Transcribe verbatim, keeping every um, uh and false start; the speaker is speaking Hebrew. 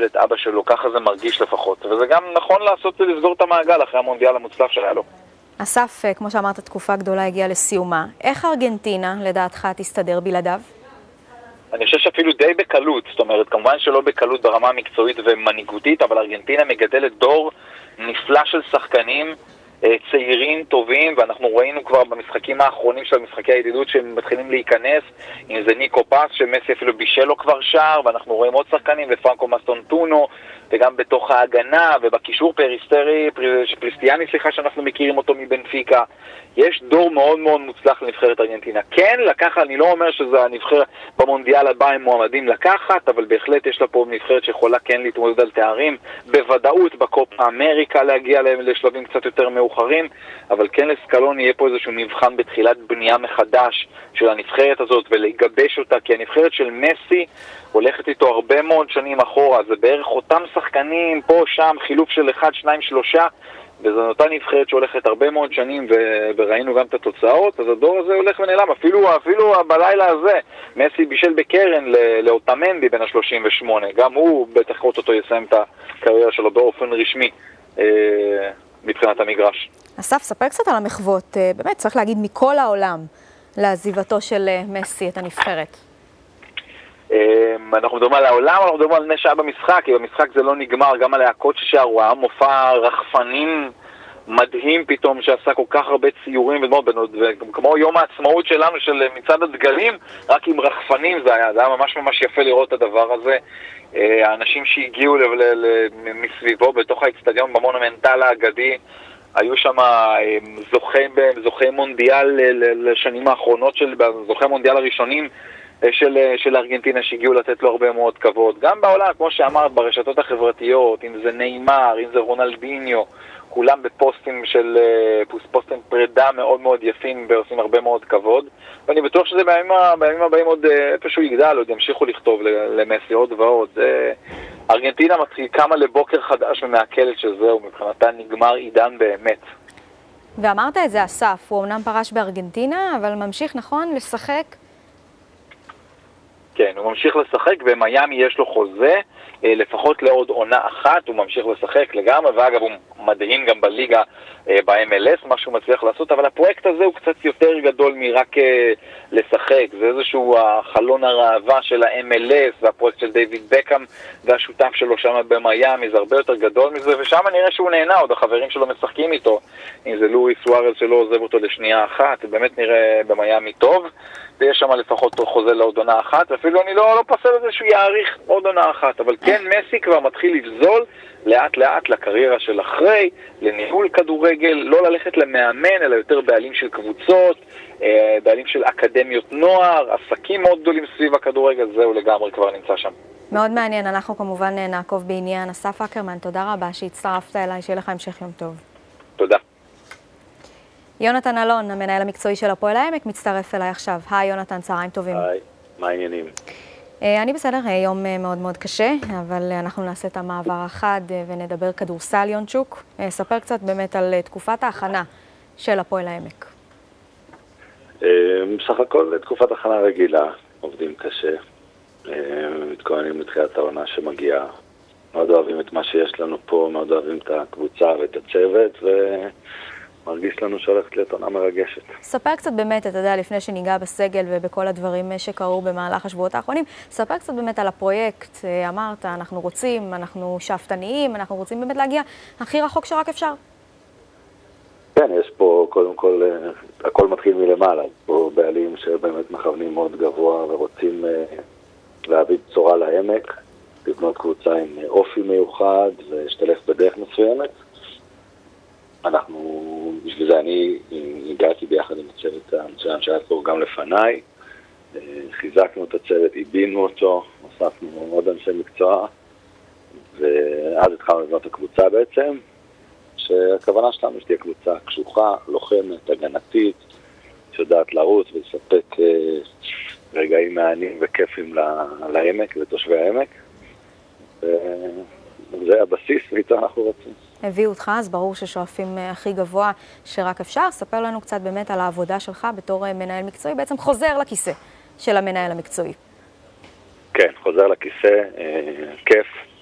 לאבד את אבא שלו, ככה זה מרגיש לפחות. וזה גם נכון לעשות לסגור את המעגל אחרי המונדיאל המוצלח שהיה לו. אסף, כמו שאמרת, תקופה גדולה הגיעה לסיומה. איך ארגנטינה, לדעתך, תסתדר בלעדיו? אני חושב שאפילו די בקלות, זאת אומרת, כמובן שלא בקלות ברמה המקצועית ומנהיגותית, אבל ארגנטינה מגדלת דור נפלא של שחקנים, צעירים, טובים, ואנחנו ראינו כבר במשחקים האחרונים של משחקי הידידות שהם מתחילים להיכנס, אם זה ניקו פס, שמסי אפילו בישל לו כבר שער, ואנחנו רואים עוד שחקנים, ופרנקו מסטונטונו, וגם בתוך ההגנה, ובקישור פריסטרי, פריסטיאני, סליחה, שאנחנו מכירים אותו מבנפיקה. יש דור מאוד מאוד מוצלח לנבחרת ארגנטינה. כן, לקחת, אני לא אומר שזה הנבחרת במונדיאל הבא הם מועמדים לקחת, אבל בהחלט יש לה פה נבחרת שיכולה כן להתמודד על תארים, בוודאות בקופה אמריקה להגיע לשלבים קצת יותר מאוחרים, אבל כן לסקלון יהיה פה איזשהו מבחן בתחילת בנייה מחדש של הנבחרת הזאת ולגבש אותה, כי הנבחרת של מסי הולכת איתו הרבה מאוד שנים אחורה, זה בערך אותם שחקנים פה, שם, חילוף של אחד, שניים, שלושה, וזו אותה נבחרת שהולכת הרבה מאוד שנים, ו- וראינו גם את התוצאות, אז הדור הזה הולך ונעלם. אפילו, אפילו בלילה הזה, מסי בישל בקרן לאוטמנדי בין ה-שלושים ושמונה, גם הוא בטח אותו יסיים את הקריירה שלו באופן רשמי אה, מבחינת המגרש. אסף, ספר קצת על המחוות, באמת צריך להגיד מכל העולם, לעזיבתו של מסי את הנבחרת. אנחנו מדברים על העולם, אנחנו מדברים על נשעה במשחק, כי במשחק זה לא נגמר, גם הלהקות ששארו, היה מופע רחפנים מדהים פתאום, שעשה כל כך הרבה ציורים, וכמו יום העצמאות שלנו, של מצד הדגלים, רק עם רחפנים זה היה, זה היה ממש ממש יפה לראות את הדבר הזה. האנשים שהגיעו מסביבו בתוך האצטדיון במונומנטל האגדי, היו שם זוכי, זוכי מונדיאל לשנים האחרונות, של, זוכי מונדיאל הראשונים, של, של ארגנטינה שהגיעו לתת לו הרבה מאוד כבוד. גם בעולם, כמו שאמרת, ברשתות החברתיות, אם זה ניימר, אם זה רונלדיניו, כולם בפוסטים של פוסטים פרידה מאוד מאוד יפים ועושים הרבה מאוד כבוד. ואני בטוח שזה בימים, בימים הבאים עוד איפשהו יגדל, עוד ימשיכו לכתוב למסי עוד ועוד. ארגנטינה מתחיל כמה לבוקר חדש ומהקלת שזהו, מבחינתה נגמר עידן באמת. ואמרת את זה, אסף, הוא אמנם פרש בארגנטינה, אבל ממשיך נכון לשחק? כן, הוא ממשיך לשחק, במיימי יש לו חוזה, לפחות לעוד עונה אחת, הוא ממשיך לשחק לגמרי, ואגב הוא מדהים גם בליגה ב-אם אל אס, מה שהוא מצליח לעשות, אבל הפרויקט הזה הוא קצת יותר גדול מרק לשחק, זה איזשהו החלון הראווה של ה-אם אל אס, והפרויקט של דיוויד בקאם, והשותף שלו שם במיימי, זה הרבה יותר גדול מזה, ושם נראה שהוא נהנה, עוד החברים שלו משחקים איתו, אם זה לואי סוארז שלא עוזב אותו לשנייה אחת, באמת נראה במיימי טוב, ויש שם לפחות חוזה לעוד עונה אחת, ואפילו אני לא, לא פסל את זה שהוא יאריך עוד עונה אחת, אבל כן, מסי כבר מתחיל לבזול לאט לאט לקריירה של אחרי, לניהול כדורגל, לא ללכת למאמן, אלא יותר בעלים של קבוצות, בעלים של אקדמיות נוער, עסקים מאוד גדולים סביב הכדורגל, זהו לגמרי כבר נמצא שם. מאוד מעניין, אנחנו כמובן נעקוב בעניין. אסף אקרמן, תודה רבה שהצטרפת אליי, שיהיה לך המשך יום טוב. תודה. יונתן אלון, המנהל המקצועי של הפועל העמק, מצטרף אליי עכשיו. היי יונתן, צהריים טובים. היי, מה העניינים? אני בסדר, יום מאוד מאוד קשה, אבל אנחנו נעשה את המעבר החד ונדבר כדורסל יונצ'וק. ספר קצת באמת על תקופת ההכנה של הפועל העמק. בסך הכל תקופת הכנה רגילה, עובדים קשה, מתכוננים לתחילת העונה שמגיעה. מאוד אוהבים את מה שיש לנו פה, מאוד אוהבים את הקבוצה ואת הצוות, ומרגיש לנו שהולכת להיות עונה מרגשת. ספר קצת באמת, אתה יודע, לפני שניגע בסגל ובכל הדברים שקרו במהלך השבועות האחרונים, ספר קצת באמת על הפרויקט, אמרת, אנחנו רוצים, אנחנו שאפתניים, אנחנו רוצים באמת להגיע הכי רחוק שרק אפשר. כן, יש פה קודם כל, הכל מתחיל מלמעלה, פה בעלים שבאמת מכוונים מאוד גבוה ורוצים להביא בשורה לעמק, לבנות קבוצה עם אופי מיוחד ושתלך בדרך מסוימת. אנחנו, בשביל זה אני הגעתי ביחד עם הצוות המצוין שהיה פה גם לפניי, חיזקנו את הצוות, עיבינו אותו, הוספנו עוד אנשי מקצוע, ואז התחלנו לבנות את הקבוצה בעצם, שהכוונה שלנו שתהיה קבוצה קשוחה, לוחמת, הגנתית, שיודעת לרוץ ולספק רגעים מעניינים וכיפים לעמק לתושבי העמק. זה הבסיס, ואיתו אנחנו רוצים. הביאו אותך, אז ברור ששואפים הכי גבוה שרק אפשר. ספר לנו קצת באמת על העבודה שלך בתור מנהל מקצועי, בעצם חוזר לכיסא של המנהל המקצועי. כן, חוזר לכיסא, כיף.